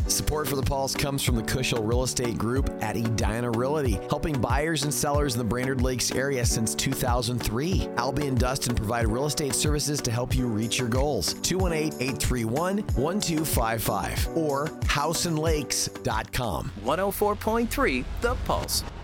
Support for The Pulse comes from the Cushel Real Estate Group at Edina Realty, helping buyers and sellers in the Brainerd Lakes area since 2003. Albie and Dustin provide real estate services to help you reach your goals. 218-831-1255 or houseandlakes.com. 104.3 The Pulse.